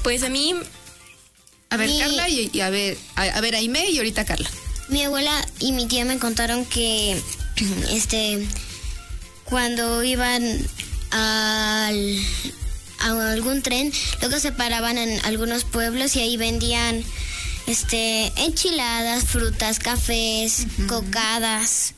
Pues a mí... A ver, Carla y a ver, Aimee y ahorita Carla. Mi abuela y mi tía me contaron que cuando iban a algún tren, luego se paraban en algunos pueblos y ahí vendían enchiladas, frutas, cafés, cocadas,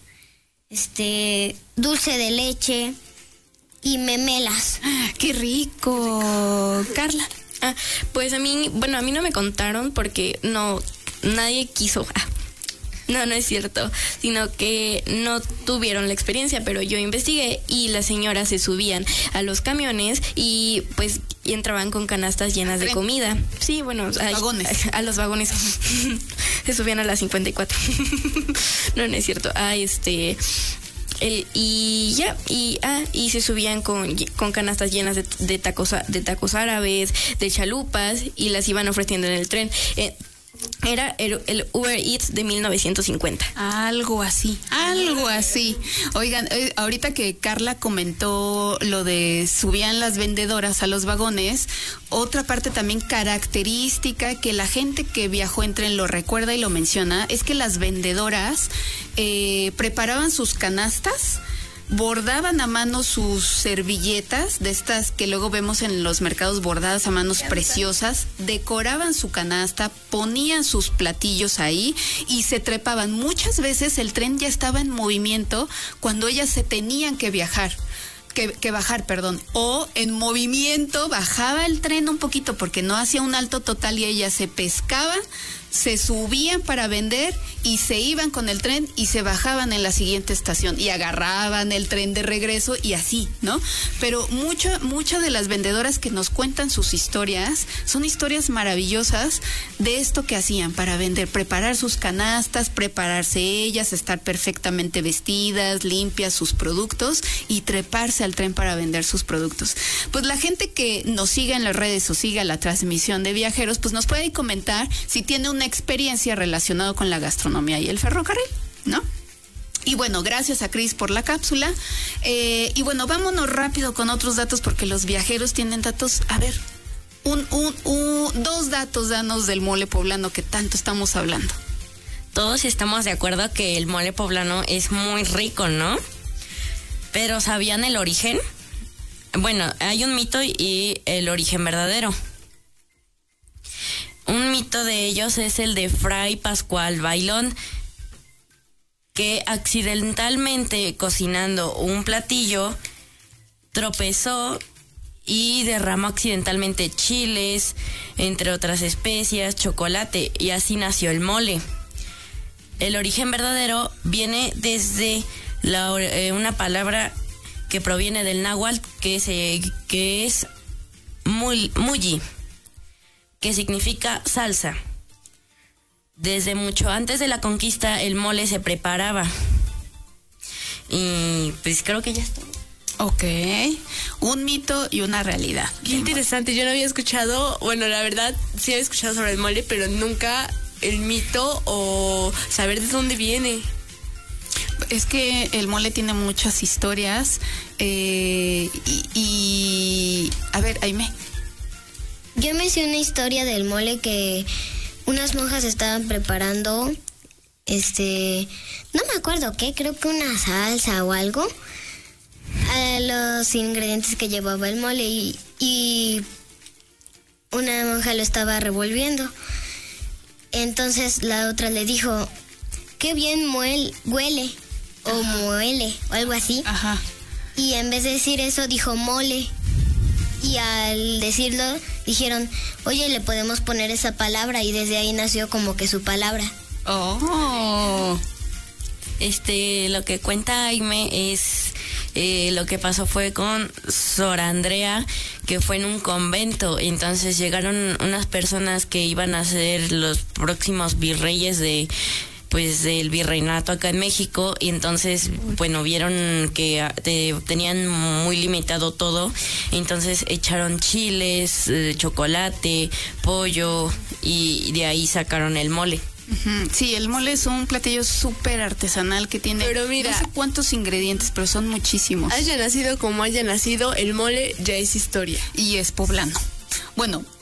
dulce de leche y memelas. ¡Qué rico! Carla. Pues a mí no me contaron porque nadie quiso. No es cierto, sino que no tuvieron la experiencia, pero yo investigué y las señoras se subían a los camiones y pues entraban con canastas llenas de comida. Sí, bueno, vagones. A los vagones. Se subían a las 54. No es cierto. Y se subían con canastas llenas de tacos árabes, de chalupas, y las iban ofreciendo en el tren. Era el Uber Eats de 1950. Algo así. Oigan, ahorita que Carla comentó lo de subían las vendedoras a los vagones, otra parte también característica que la gente que viajó en tren lo recuerda y lo menciona, es que las vendedoras preparaban sus canastas, bordaban a mano sus servilletas, de estas que luego vemos en los mercados bordadas a manos preciosas, decoraban su canasta, ponían sus platillos ahí y se trepaban. Muchas veces el tren ya estaba en movimiento cuando ellas se tenían que bajar, o en movimiento bajaba el tren un poquito porque no hacía un alto total y ellas se pescaban, se subían para vender y se iban con el tren y se bajaban en la siguiente estación y agarraban el tren de regreso y así, ¿no? Pero muchas de las vendedoras que nos cuentan sus historias son historias maravillosas de esto que hacían para vender, preparar sus canastas, prepararse ellas, estar perfectamente vestidas, limpias sus productos y treparse al tren para vender sus productos. Pues la gente que nos siga en las redes o siga la transmisión de Viajeros, pues nos puede comentar si tiene una experiencia relacionada con la gastronomía y el ferrocarril, ¿no? Y bueno, gracias a Cris por la cápsula. Y bueno, vámonos rápido con otros datos porque los viajeros tienen datos. A ver, dos datos danos del mole poblano que tanto estamos hablando. Todos estamos de acuerdo que el mole poblano es muy rico, ¿no? Pero ¿sabían el origen? Bueno, hay un mito y el origen verdadero. Un mito de ellos es el de Fray Pascual Bailón, que accidentalmente cocinando un platillo tropezó y derramó accidentalmente chiles, entre otras especias, chocolate, y así nació el mole. El origen verdadero viene desde una palabra que proviene del náhuatl que es mulli, que significa salsa. Desde mucho antes de la conquista el mole se preparaba. Y pues creo que ya está. Ok, un mito y una realidad. Qué interesante, yo no había escuchado, bueno, la verdad sí había escuchado sobre el mole, pero nunca el mito o saber de dónde viene. Es que el mole tiene muchas historias y a ver, Aimee. Yo me sé una historia del mole que unas monjas estaban preparando, no me acuerdo qué, creo que una salsa o algo, a los ingredientes que llevaba el mole y una monja lo estaba revolviendo. Entonces la otra le dijo, qué bien huele, o muele, o algo así. Ajá. Y en vez de decir eso dijo mole. Y al decirlo, dijeron, oye, le podemos poner esa palabra, y desde ahí nació como que su palabra. Oh. Lo que cuenta Aimee es lo que pasó fue con Sor Andrea, que fue en un convento. Entonces llegaron unas personas que iban a ser los próximos virreyes del virreinato acá en México, y entonces, bueno, vieron que tenían muy limitado todo, entonces echaron chiles, chocolate, pollo, y de ahí sacaron el mole. Sí, el mole es un platillo súper artesanal que tiene, pero mira, no sé cuántos ingredientes, pero son muchísimos. Haya nacido como haya nacido, el mole ya es historia. Y es poblano. Bueno,